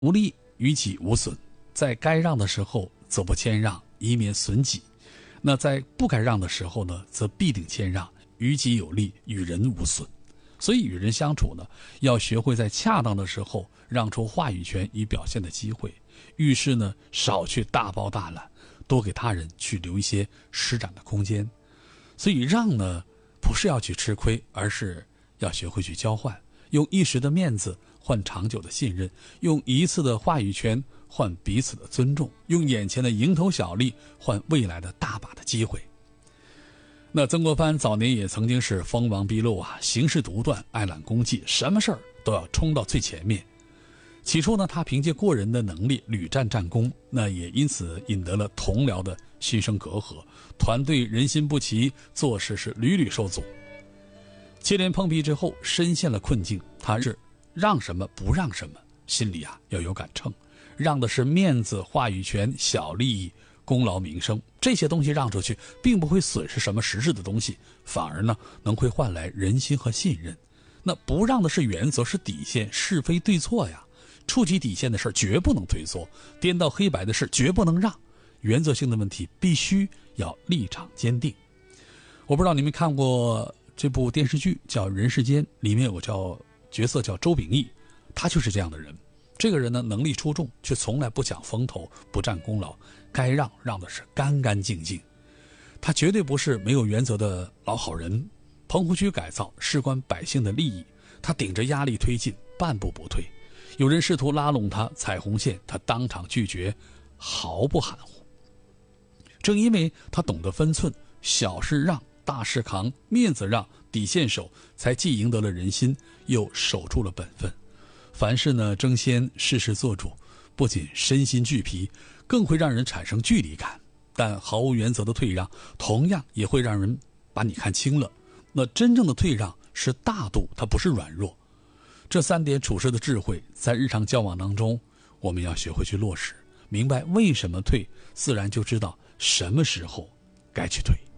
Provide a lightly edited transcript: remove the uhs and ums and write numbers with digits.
无利于己无损，在该让的时候则不谦让，以免损己；那在不该让的时候呢，则必定谦让，于己有利，与人无损。所以与人相处呢，要学会在恰当的时候让出话语权与表现的机会，遇事呢少去大包大揽，多给他人去留一些施展的空间。所以让呢，不是要去吃亏，而是要学会去交换，用一时的面子换长久的信任，用一次的话语权换彼此的尊重，用眼前的蝇头小利换未来的大把的机会。那曾国藩早年也曾经是锋芒毕露啊，行事独断，爱揽功绩，什么事儿都要冲到最前面。起初呢，他凭借过人的能力屡战战功，那也因此引得了同僚的心生隔阂，团队人心不齐，做事是屡屡受阻。接连碰壁之后，深陷了困境，他是让什么不让什么，心里要有杆秤，让的是面子、话语权、小利益、功劳名声，这些东西让出去并不会损失什么实质的东西，反而呢能会换来人心和信任。那不让的是原则，是底线，是非对错呀，触及底线的事绝不能退缩，颠倒黑白的事绝不能让，原则性的问题必须要立场坚定。我不知道你们看过这部电视剧叫《人世间》，里面有个角色叫周秉义，他就是这样的人。这个人呢，能力出众，却从来不抢风头，不占功劳，该让的是干干净净。他绝对不是没有原则的老好人。棚户区改造事关百姓的利益，他顶着压力推进，半步不退。有人试图拉拢他踩红线，他当场拒绝，毫不含糊。正因为他懂得分寸，小事让，大事扛，面子让，底线守，才既赢得了人心，又守住了本分。凡事呢争先，事事做主，不仅身心俱疲，更会让人产生距离感。但毫无原则的退让，同样也会让人把你看清了。那真正的退让是大度，它不是软弱。这3点处事的智慧，在日常交往当中，我们要学会去落实，明白为什么退，自然就知道什么时候该去退。